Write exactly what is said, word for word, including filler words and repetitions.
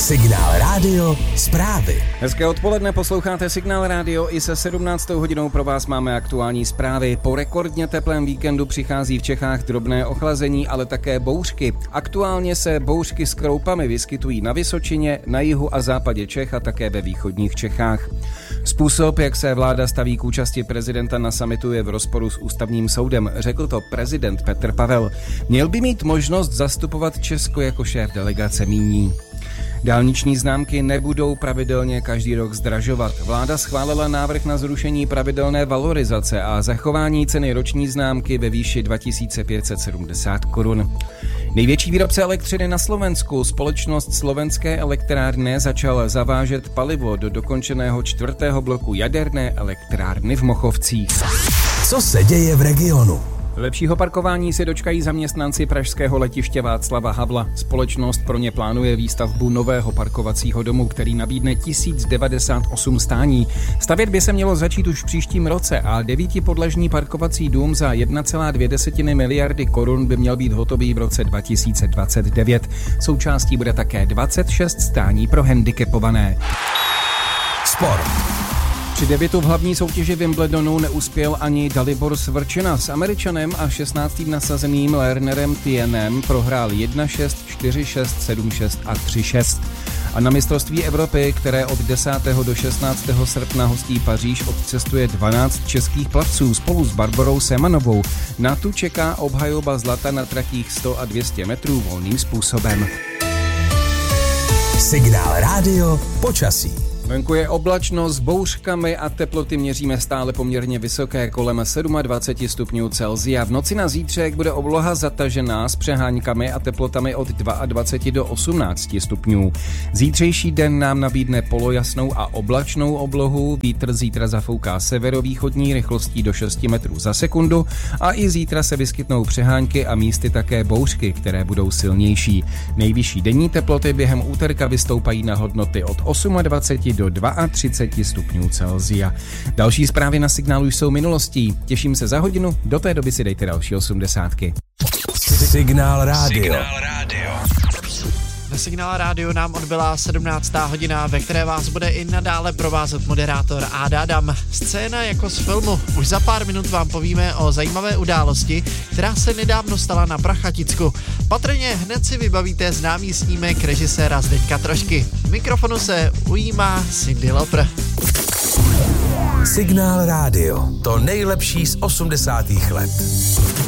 Signál Rádio zprávy. Hezké odpoledne, posloucháte Signál Rádio, i se sedmnáctou hodinou pro vás máme aktuální zprávy. Po rekordně teplém víkendu přichází v Čechách drobné ochlazení, ale také bouřky. Aktuálně se bouřky s kroupami vyskytují na Vysočině, na jihu a západě Čech a také ve východních Čechách. Způsob, jak se vláda staví k účasti prezidenta na summitu, je v rozporu s ústavním soudem, řekl to prezident Petr Pavel. Měl by mít možnost zastupovat Česko jako šéf delegace míní. Dálniční známky nebudou pravidelně každý rok zdražovat. Vláda schválila návrh na zrušení pravidelné valorizace a zachování ceny roční známky ve výši dva tisíce pět set sedmdesát korun. Největší výrobce elektřiny na Slovensku, společnost Slovenské elektrárny, začal zavážet palivo do dokončeného čtvrtého bloku jaderné elektrárny v Mochovcích. Co se děje v regionu? Lepšího parkování se dočkají zaměstnanci pražského letiště Václava Havla. Společnost pro ně plánuje výstavbu nového parkovacího domu, který nabídne tisíc devadesát osm stání. Stavět by se mělo začít už v příštím roce a devítipodlažní parkovací dům za jedna celá dvě miliardy korun by měl být hotový v roce dva tisíce dvacet devět. Součástí bude také dvacet šest stání pro handicapované. Sport. Při debutu v hlavní soutěži Wimbledonu neuspěl ani Dalibor Svrčina. S Američanem a šestnáctým nasazeným Lernerem Tienem prohrál jedna šest, čtyři šest, sedm šest a tři šest. A na mistrovství Evropy, které od desátého do šestnáctého srpna hostí Paříž, odcestuje dvanáct českých plavců spolu s Barborou Semanovou. Na tu čeká obhajoba zlata na tratích sto a dvě stě metrů volným způsobem. Signál Rádio počasí. Venku je oblačno s bouřkami a teploty měříme stále poměrně vysoké, kolem dvacet sedm stupňů Celsia. V noci na zítřek bude obloha zatažená s přeháňkami a teplotami od dvacet dva do osmnácti stupňů. Zítřejší den nám nabídne polojasnou a oblačnou oblohu, vítr zítra zafouká severovýchodní rychlostí do šesti metrů za sekundu a i zítra se vyskytnou přeháňky a místy také bouřky, které budou silnější. Nejvyšší denní teploty během úterka vystoupají na hodnoty od dvacet osm do třicet dva stupňů Celsia. Další zprávy na Signálu jsou minulostí. Těším se za hodinu, do té doby si dejte další osmdesátky. Signál Rádio. Signál Rádio. Ve Signál Rádio nám odbyla sedmnáctá hodina, ve které vás bude i nadále provázet moderátor Áda Adam. Scéna jako z filmu. Už za pár minut vám povíme o zajímavé události, která se nedávno stala na Prachaticku. Patrně hned si vybavíte známý snímek režiséra Zdeňka Trošky. Mikrofonu se ujímá Cindy Lauper. Signál Rádio. To nejlepší z osmdesátých let.